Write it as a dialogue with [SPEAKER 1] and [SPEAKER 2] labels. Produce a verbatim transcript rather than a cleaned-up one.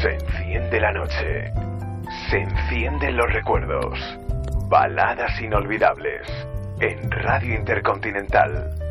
[SPEAKER 1] Se enciende la noche. Se encienden los recuerdos. Baladas inolvidables. En Radio Intercontinental.